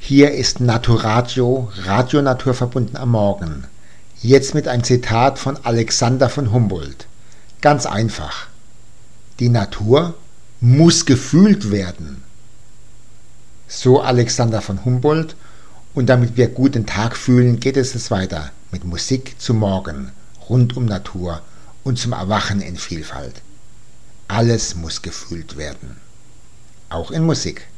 Hier ist Naturatio, Radio Naturverbunden am Morgen. Jetzt mit einem Zitat von Alexander von Humboldt. Ganz einfach. Die Natur muss gefühlt werden. So Alexander von Humboldt. Und damit wir gut den Tag fühlen, geht es jetzt weiter mit Musik zum Morgen, rund um Natur und zum Erwachen in Vielfalt. Alles muss gefühlt werden. Auch in Musik.